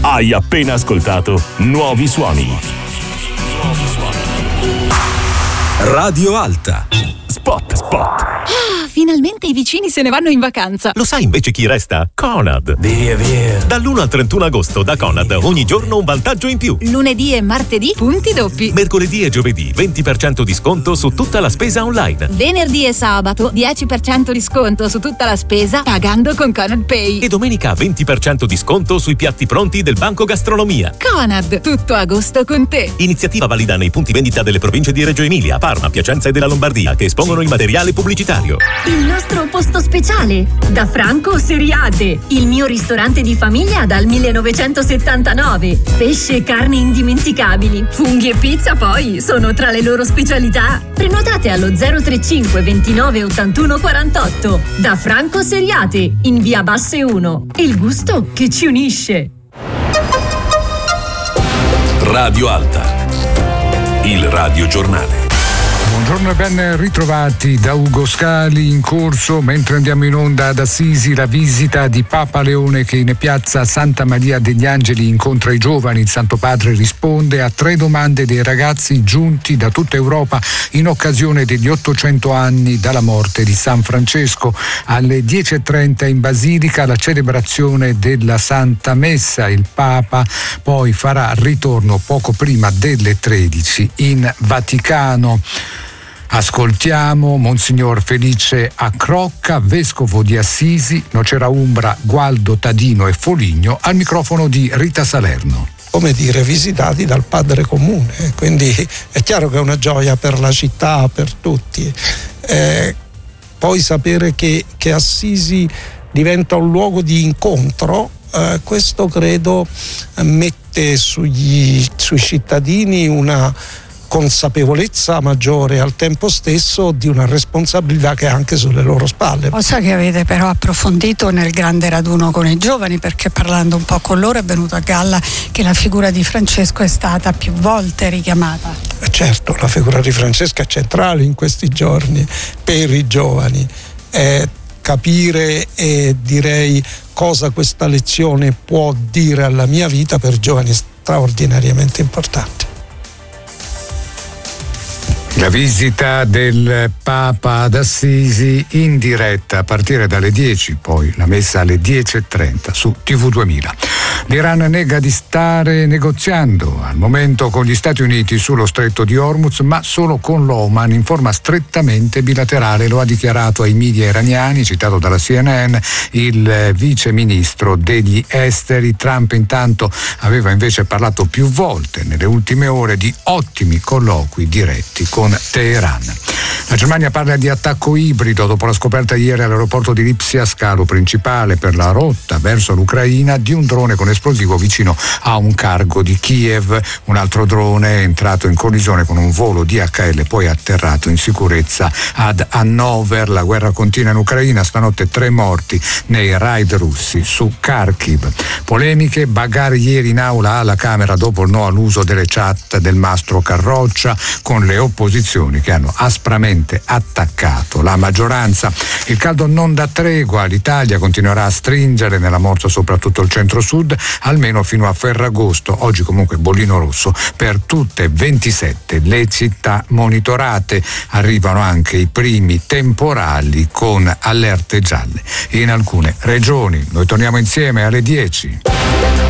Hai appena ascoltato Nuovi Suoni. Radio Alta. Spot. Finalmente i vicini se ne vanno in vacanza. Lo sai invece chi resta? Conad. Via. Dall'1 al 31 agosto da Conad ogni giorno un vantaggio in più. Lunedì e martedì punti doppi. Mercoledì e giovedì 20% di sconto su tutta la spesa online. Venerdì e sabato 10% di sconto su tutta la spesa pagando con Conad Pay. E domenica 20% di sconto sui piatti pronti del Banco Gastronomia. Conad, tutto agosto con te. Iniziativa valida nei punti vendita delle province di Reggio Emilia, Parma, Piacenza e della Lombardia che espongono il materiale pubblicitario. Il nostro posto speciale, da Franco Seriate, il mio ristorante di famiglia dal 1979. Pesce e carni indimenticabili, funghi e pizza poi sono tra le loro specialità. Prenotate allo 035 29 81 48. Da Franco Seriate, in via Basse 1. Il gusto che ci unisce. Radio Alta. Il radiogiornale. Buongiorno e ben ritrovati da Ugo Scali. In corso, mentre andiamo in onda ad Assisi, la visita di Papa Leone che in piazza Santa Maria degli Angeli incontra i giovani. Il Santo Padre risponde a 3 domande dei ragazzi giunti da tutta Europa in occasione degli 800 anni dalla morte di San Francesco. Alle 10:30 in Basilica la celebrazione della Santa Messa. Il Papa poi farà ritorno poco prima delle 13 in Vaticano. Ascoltiamo Monsignor Felice Accrocca, vescovo di Assisi, Nocera Umbra, Gualdo, Tadino e Foligno, al microfono di Rita Salerno. Come dire, visitati dal Padre Comune, quindi è chiaro che è una gioia per la città, per tutti. Poi sapere che Assisi diventa un luogo di incontro, questo credo mette sui cittadini una consapevolezza maggiore, al tempo stesso di una responsabilità che è anche sulle loro spalle. Cosa che avete però approfondito nel grande raduno con i giovani, perché parlando un po' con loro è venuto a galla che la figura di Francesco è stata più volte richiamata. Certo, la figura di Francesco è centrale in questi giorni per i giovani. Capire e direi cosa questa lezione può dire alla mia vita per giovani straordinariamente importanti. La visita del Papa ad Assisi in diretta a partire dalle 10, poi la messa alle 10:30 su TV2000. L'Iran nega di stare negoziando al momento con gli Stati Uniti sullo stretto di Hormuz, ma solo con l'Oman in forma strettamente bilaterale. Lo ha dichiarato ai media iraniani, citato dalla CNN, il vice ministro degli esteri. Trump intanto aveva invece parlato più volte nelle ultime ore di ottimi colloqui diretti con Teheran. La Germania parla di attacco ibrido dopo la scoperta ieri all'aeroporto di Lipsia, scalo principale per la rotta verso l'Ucraina, di un drone con esplosivo vicino a un cargo di Kiev. Un altro drone è entrato in collisione con un volo DHL, poi atterrato in sicurezza ad Hannover. La guerra continua in Ucraina, stanotte 3 morti nei raid russi su Kharkiv. Polemiche, bagarre ieri in aula alla Camera dopo il no all'uso delle chat del mastro Carroccia, con le opposizioni che hanno aspramente attaccato la maggioranza. Il caldo non dà tregua, l'Italia continuerà a stringere nella morsa soprattutto il centro-sud, almeno fino a Ferragosto. Oggi comunque bollino rosso per tutte e 27 le città monitorate. Arrivano anche i primi temporali con allerte gialle in alcune regioni. Noi torniamo insieme alle 10.